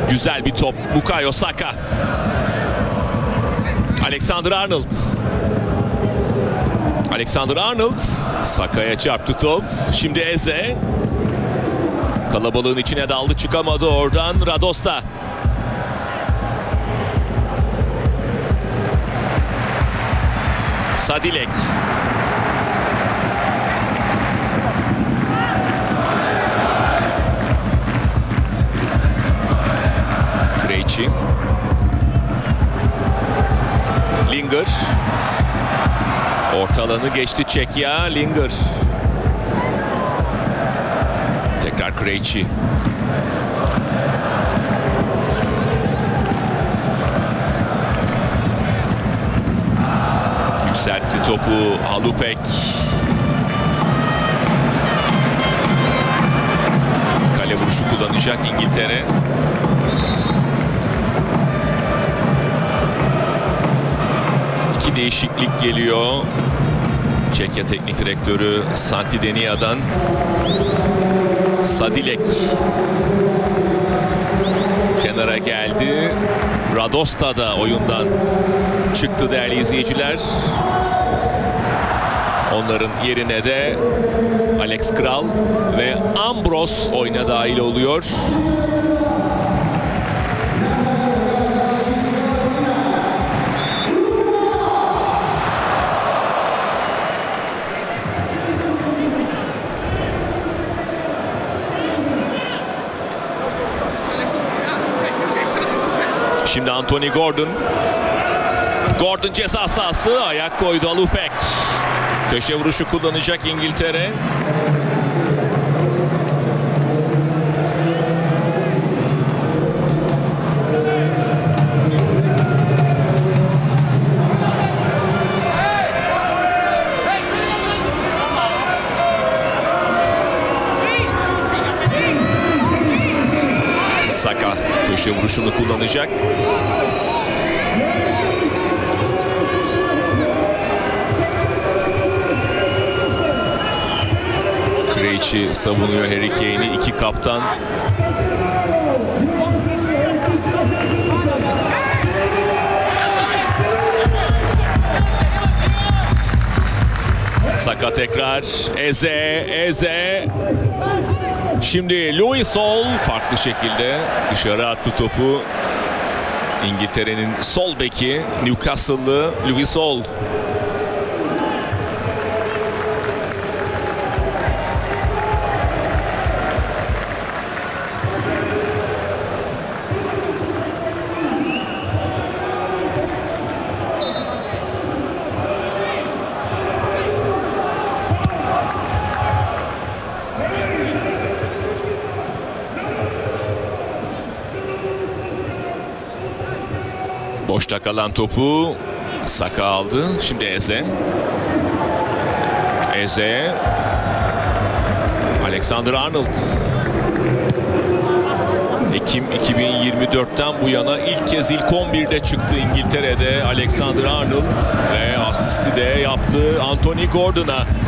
Güzel bir top. Bukayo Saka. Alexander-Arnold. Alexander-Arnold. Saka'ya çarptı top. Şimdi Eze. Kalabalığın içine daldı, çıkamadı oradan. Radosta. Sadilek. Krejci. Linger. Orta alanı geçti Çekya. Linger. Tekrar Krejci. Yükseltti topu Halupek. Kale vuruşu kullanacak İngiltere. İki değişiklik geliyor. Çekya teknik direktörü Santi Denia'dan. Sadilek kenara geldi. Radosta da oyundan çıktı değerli izleyiciler. Onların yerine de Alex Kral ve Ambros oyuna dahil oluyor. Şimdi Anthony Gordon. Gordon ceza sahası, ayak koydu Halupek. Köşe vuruşu kullanacak İngiltere. Saka köşe vuruşunu kullanacak. Krejci savunuyor Harry Kane'i. İki kaptan. Saka tekrar. Eze. Şimdi Louis Hall farklı şekilde dışarı attı topu. İngiltere'nin sol beki Newcastle'lı Louis Hall. Boşta kalan topu Saka aldı. Şimdi Eze. Alexander-Arnold. Ekim 2024'ten bu yana ilk kez ilk 11'de çıktı İngiltere'de Alexander-Arnold ve asisti de yaptı Anthony Gordon'a.